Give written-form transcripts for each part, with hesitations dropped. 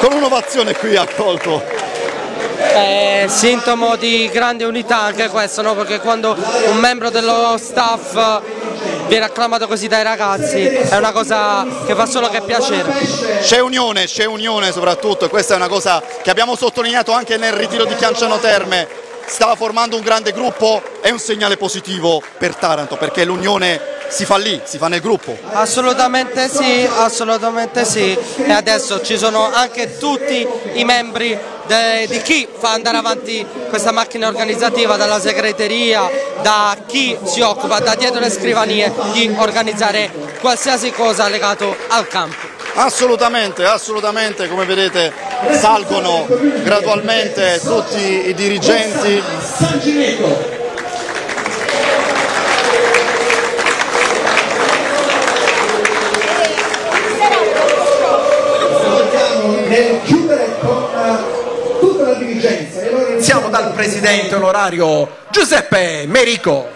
con un'ovazione qui accolto. È sintomo di grande unità anche questo, no? Perché quando un membro dello staff viene acclamato così dai ragazzi è una cosa che fa solo che piacere. C'è unione soprattutto, e questa è una cosa che abbiamo sottolineato anche nel ritiro di Chianciano Terme. Stava formando un grande gruppo, è un segnale positivo per Taranto, perché l'unione si fa lì, si fa nel gruppo. Assolutamente sì, e adesso ci sono anche tutti i membri di chi fa andare avanti questa macchina organizzativa, dalla segreteria, da chi si occupa da dietro le scrivanie di organizzare qualsiasi cosa legato al campo. Assolutamente, come vedete salgono gradualmente tutti i dirigenti. Nel chiudere con tutta la dirigenza. Iniziamo dal presidente onorario Giuseppe Merico.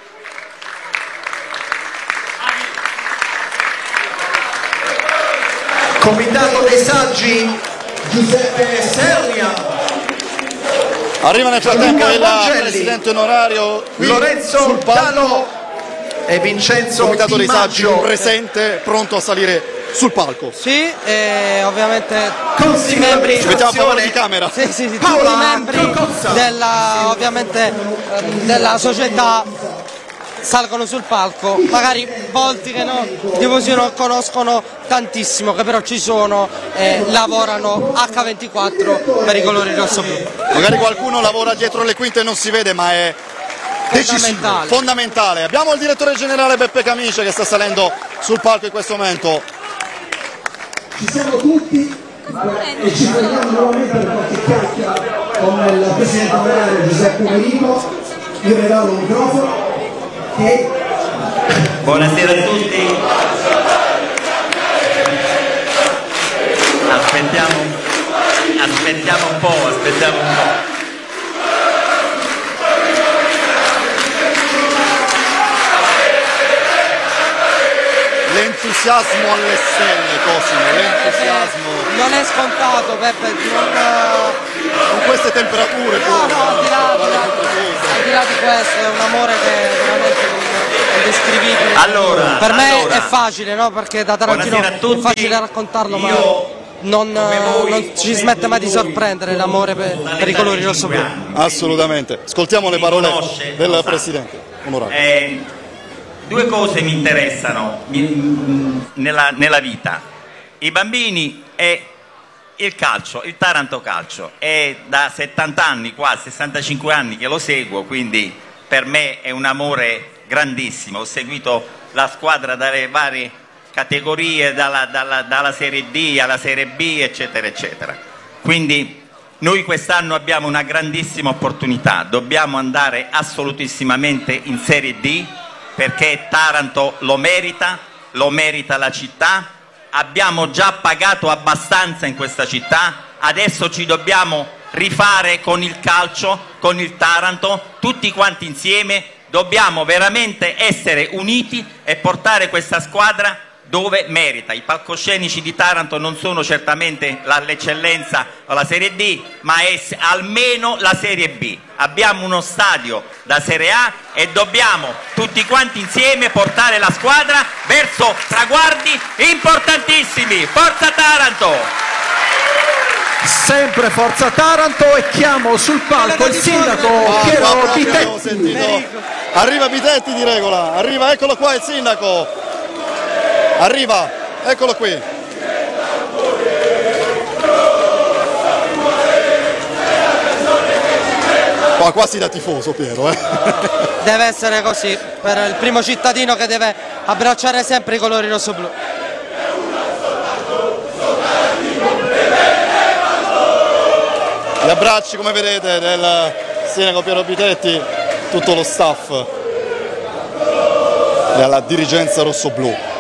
Comitato dei Saggi Giuseppe Sernia. Arriva nel frattempo il Vangelli, presidente onorario Lorenzo sul palco. Dano e Vincenzo Comitato dei Saggi Di Maggio. presente, pronto a salire sul palco. Sì, e ovviamente Con tutti i membri, Ci mettiamo a favore di camera. sì, tutti Paola i membri Cocozza. della società salgono sul palco, magari molti che i tifosi non conoscono tantissimo, che però ci sono e lavorano H24 per i colori rosso-blu. Magari qualcuno lavora dietro le quinte e non si vede, ma è decisivo, fondamentale. Abbiamo il direttore generale Beppe Camice che sta salendo sul palco in questo momento. Ci siamo tutti e ci troviamo nuovamente per qualche chiacchiera con il presidente onorario Giuseppe Merico. Io le do il microfono. Buonasera a tutti. Aspettiamo un po'. L'entusiasmo alle stelle, Cosimo, l'entusiasmo. Non è scontato, Peppe, Con queste temperature pure. al di là di questo è un amore che è veramente indescrivibile. Allora, per me è facile, no? Perché da tarantino buonasera a tutti. è facile raccontarlo, ma non ci smette mai di sorprendere l'amore per i colori rosso-blu. Assolutamente. Ascoltiamo le parole del presidente onorario. Due cose mi interessano nella vita: i bambini e il calcio, il Taranto Calcio. È da 70 anni, quasi 65 anni che lo seguo, quindi per me è un amore grandissimo. Ho seguito la squadra dalle varie categorie, dalla Serie D alla Serie B, eccetera, eccetera. Quindi noi quest'anno abbiamo una grandissima opportunità, dobbiamo andare assolutissimamente in Serie D, perché Taranto lo merita la città, abbiamo già pagato abbastanza in questa città, adesso ci dobbiamo rifare con il calcio, con il Taranto, tutti quanti insieme, dobbiamo veramente essere uniti e portare questa squadra dove merita. I palcoscenici di Taranto non sono certamente l'eccellenza o la Serie D, ma è almeno la Serie B. Abbiamo uno stadio da Serie A e dobbiamo tutti quanti insieme portare la squadra verso traguardi importantissimi. Forza Taranto! Sempre Forza Taranto, e chiamo sul palco il sindaco Piero Bitetti. Arriva Bitetti di regola, arriva, eccolo qua il sindaco. Arriva, eccolo qui. Qua quasi da tifoso Piero. Deve essere così, per il primo cittadino che deve abbracciare sempre i colori rosso-blu. Gli abbracci, come vedete, del sindaco Piero Bitetti, tutto lo staff e alla dirigenza rossoblu.